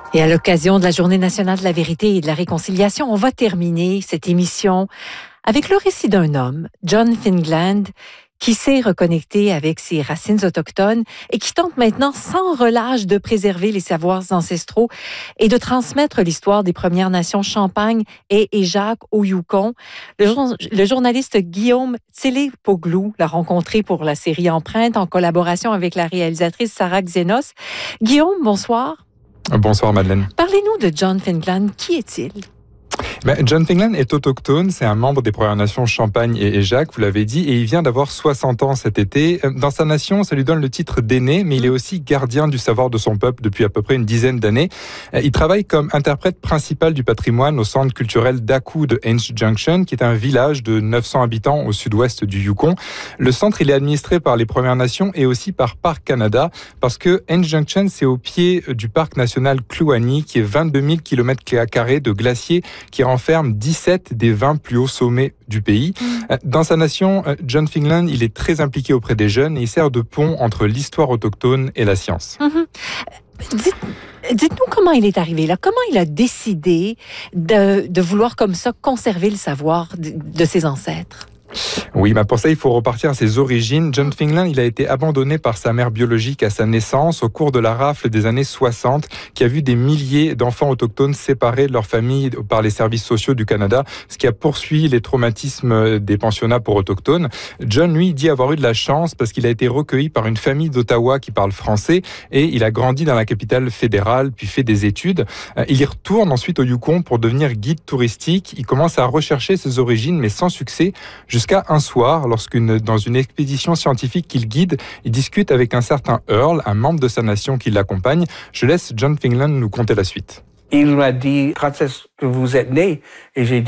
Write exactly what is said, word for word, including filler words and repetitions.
Et à l'occasion de la Journée nationale de la vérité et de la réconciliation, on va terminer cette émission avec le récit d'un homme, John Fingland, qui s'est reconnecté avec ses racines autochtones et qui tente maintenant sans relâche de préserver les savoirs ancestraux et de transmettre l'histoire des Premières Nations Champagne et Jacques au Yukon. Le, jour, le journaliste Guillaume Tselepoglou l'a rencontré pour la série Empreinte en collaboration avec la réalisatrice Sarah Xenos. Guillaume, bonsoir. Bonsoir Madeleine. Parlez-nous de John Fingland. Qui est-il? Ben, John Fingland est autochtone, c'est un membre des Premières Nations Champagne et Jacques, vous l'avez dit, et il vient d'avoir soixante ans cet été. Dans sa nation, ça lui donne le titre d'aîné, mais il est aussi gardien du savoir de son peuple depuis à peu près une dizaine d'années. Il travaille comme interprète principal du patrimoine au centre culturel d'Aku de Haines Junction, qui est un village de neuf cents habitants au sud-ouest du Yukon. Le centre, il est administré par les Premières Nations et aussi par Parc Canada, parce que Haines Junction, c'est au pied du parc national Kluane, qui est vingt-deux mille kilomètres carrés de glaciers, qui renferme dix-sept des vingt plus hauts sommets du pays. Mmh. Dans sa nation, John Fingland, il est très impliqué auprès des jeunes et il sert de pont entre l'histoire autochtone et la science. Mmh. Dites, dites-nous comment il est arrivé là. Comment il a décidé de, de vouloir comme ça conserver le savoir de, de ses ancêtres? Oui, mais pour ça, il faut repartir à ses origines. John Fingland, il a été abandonné par sa mère biologique à sa naissance au cours de la rafle des années soixante, qui a vu des milliers d'enfants autochtones séparés de leur famille par les services sociaux du Canada, ce qui a poursuivi les traumatismes des pensionnats pour autochtones. John, lui, dit avoir eu de la chance parce qu'il a été recueilli par une famille d'Ottawa qui parle français et il a grandi dans la capitale fédérale, puis fait des études. Il y retourne ensuite au Yukon pour devenir guide touristique. Il commence à rechercher ses origines, mais sans succès, jusqu'à un soir, lorsqu'une dans une expédition scientifique qu'il guide, il discute avec un certain Earl, un membre de sa nation qui l'accompagne. Je laisse John Fingland nous conter la suite. Il m'a dit, quand est-ce que vous êtes né? Et j'ai dit,